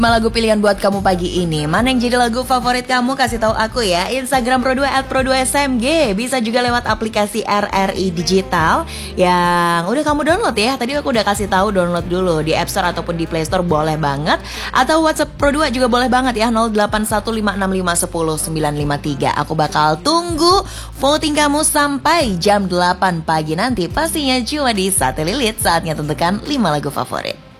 Lagu pilihan buat kamu pagi ini. Mana yang jadi lagu favorit kamu? Kasih tahu aku ya. Instagram Pro2 @pro2smg. Bisa juga lewat aplikasi RRI Digital yang udah kamu download ya. Tadi aku udah kasih tahu download dulu di App Store ataupun di Play Store boleh banget. Atau WhatsApp Pro2 juga boleh banget ya. 0815655193. Aku bakal tunggu voting kamu sampai jam 8 pagi nanti. Pastinya cuma di Satelit. Saatnya tentukan 5 lagu favorit.